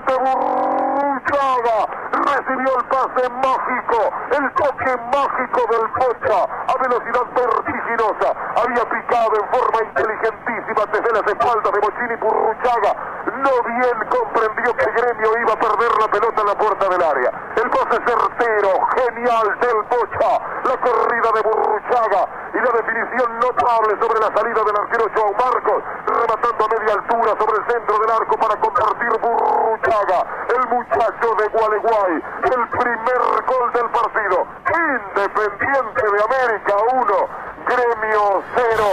de Burruchaga. Recibió el pase mágico, el toque mágico del Pocha a velocidad vertiginosa. Había picado en forma inteligentísima desde las espaldas de Bochini. Burruchaga no bien comprendió que Gremio iba a perder la pelota en la puerta del área. El pase certero, genial del Pocha, la corrida de Burruchaga y la definición notable sobre la salida del arquero João Marcos, rematando a media altura sobre el centro del arco para convertir Burruchaga, el muchacho de Gualeguay, el primer gol del partido. Independiente de América 1, Gremio 0.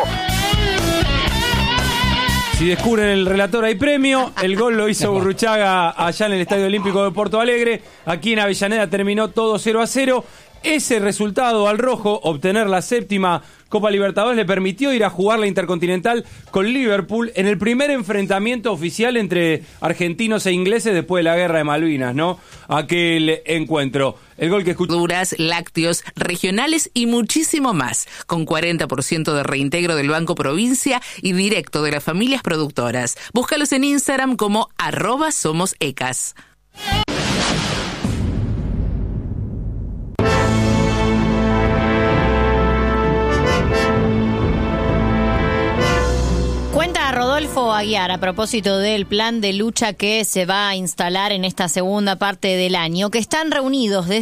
Si descubren el relator hay premio. El gol lo hizo Burruchaga allá en el Estadio Olímpico de Porto Alegre. Aquí en Avellaneda terminó todo 0-0. Ese resultado al rojo, obtener la séptima Copa Libertadores, le permitió ir a jugar la Intercontinental con Liverpool en el primer enfrentamiento oficial entre argentinos e ingleses después de la Guerra de Malvinas, ¿no? Aquel encuentro. El gol que escuchó. Verduras, lácteos, regionales y muchísimo más, con 40% de reintegro del Banco Provincia y directo de las familias productoras. Búscalos en Instagram como @somosecas. Cuenta Rodolfo Aguiar a propósito del plan de lucha que se va a instalar en esta segunda parte del año, que están reunidos desde